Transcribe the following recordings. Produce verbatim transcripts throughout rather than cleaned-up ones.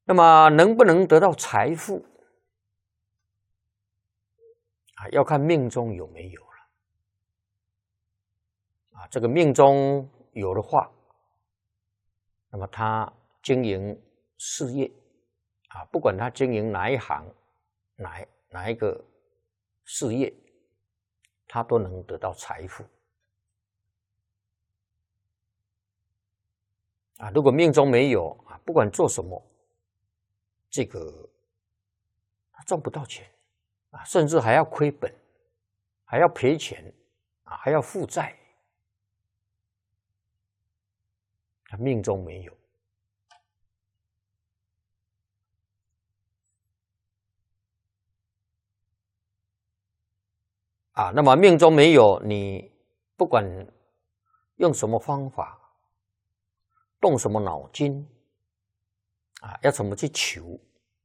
那么能不能得到财富啊？要看命中有没有了啊。这个命中有的话，那么他经营事业啊，不管他经营哪一行、哪哪一个事业，他都能得到财富啊。如果命中没有啊，不管做什么，这个他赚不到钱啊，甚至还要亏本，还要赔钱啊，还要负债，他命中没有。啊，那么命中没有，你不管用什么方法，动什么脑筋，啊，要怎么去求，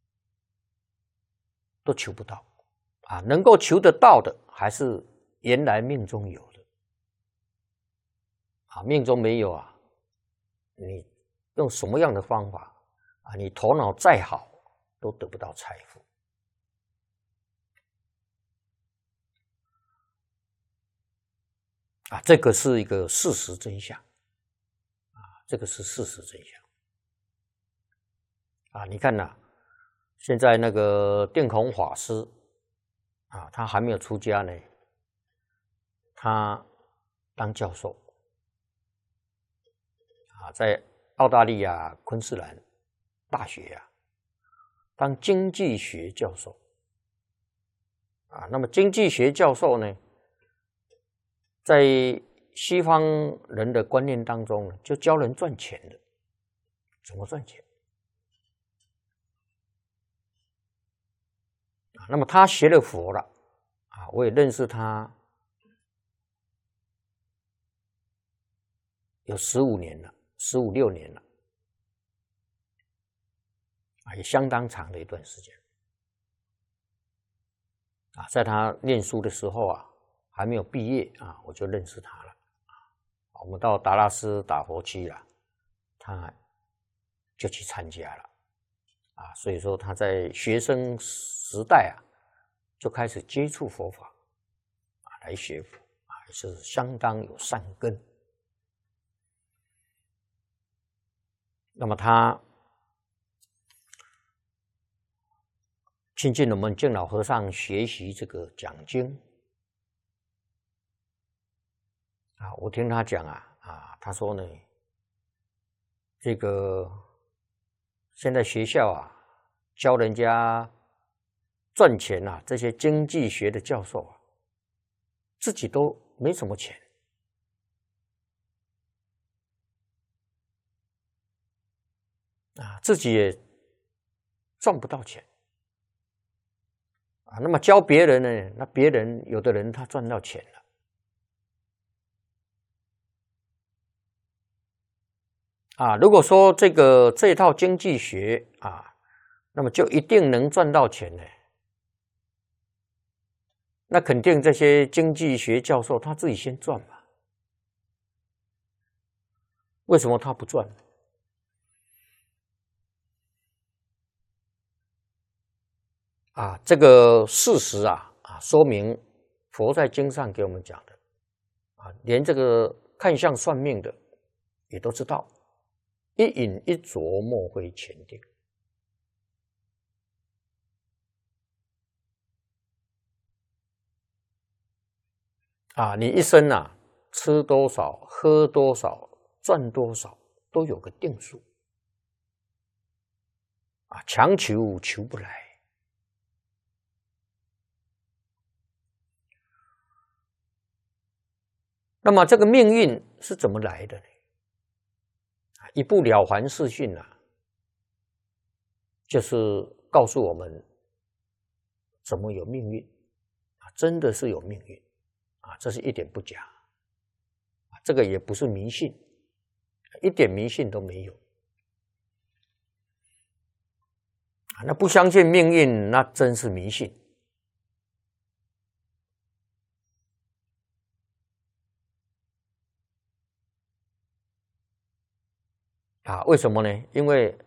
都求不到。啊，能够求得到的，还是原来命中有的。啊，命中没有啊，你用什么样的方法啊，你头脑再好，都得不到财富。啊，这个是一个事实真相，啊，这个是事实真相。啊，你看呐、啊，现在那个定孔法师，啊，他还没有出家呢，他当教授，啊，在澳大利亚昆士兰大学啊，当经济学教授，啊，那么经济学教授呢，在西方人的观念当中，就教人赚钱的，怎么赚钱？啊，那么他学了佛了，啊，我也认识他有十五年了，十五六年了，啊，也相当长的一段时间。啊，在他念书的时候啊，还没有毕业啊，我就认识他了。我们到达拉斯打佛七了，他就去参加了。啊，所以说他在学生时代啊，就开始接触佛法，啊，来学佛啊，也是相当有善根。那么他亲近我们净老和尚学习这个讲经啊，我听他讲啊啊，他说呢，这个现在学校啊教人家赚钱啊，这些经济学的教授啊，自己都没什么钱啊，自己也赚不到钱。啊，那么教别人呢？那别人有的人他赚到钱了，啊，如果说这个这套经济学啊，那么就一定能赚到钱呢？那肯定这些经济学教授他自己先赚嘛？为什么他不赚？啊，这个事实啊啊，说明佛在经上给我们讲的啊，连这个看相算命的也都知道，一饮一啄莫非前定。啊，你一生啊，吃多少、喝多少、赚多少，都有个定数。啊，强求求不来。那么这个命运是怎么来的呢？一部《了凡四训》啊，就是告诉我们怎么有命运啊，真的是有命运啊，这是一点不假。这个也不是迷信，一点迷信都没有。啊，那不相信命运，那真是迷信。啊，为什么呢？因为